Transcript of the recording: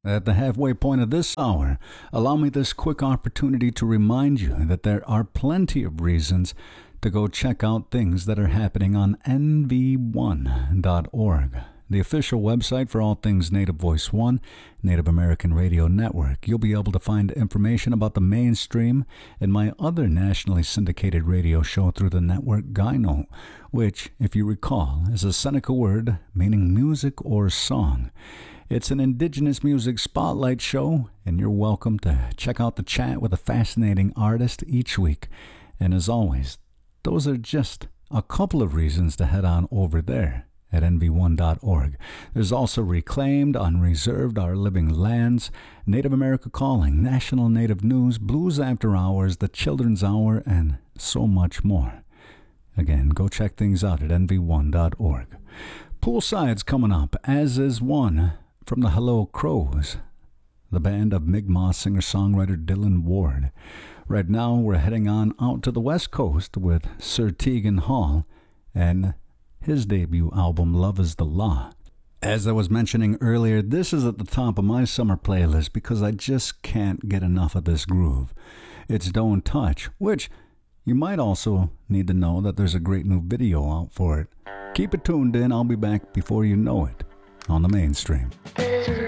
At the halfway point of this hour, allow me this quick opportunity to remind you that there are plenty of reasons to go check out things that are happening on nv1.org, the official website for all things Native Voice One, Native American Radio Network. You'll be able to find information about the mainstream and my other nationally syndicated radio show through the network, Gyno, which, if you recall, is a Seneca word meaning music or song. It's an indigenous music spotlight show, and you're welcome to check out the chat with a fascinating artist each week. And as always, those are just a couple of reasons to head on over there at nv1.org. There's also Reclaimed, Unreserved, Our Living Lands, Native America Calling, National Native News, Blues After Hours, The Children's Hour, and so much more. Again, go check things out at nv1.org. Poolside's coming up, as is one from the Hello Crows, the band of Mi'kmaq singer-songwriter Dylan Ward. Right now, we're heading on out to the West Coast with Sir Tegan Hall and his debut album, Love is the Law. As I was mentioning earlier, this is at the top of my summer playlist because I just can't get enough of this groove. It's Don't Touch, which you might also need to know that there's a great new video out for it. Keep it tuned in. I'll be back before you know it on the mainstream.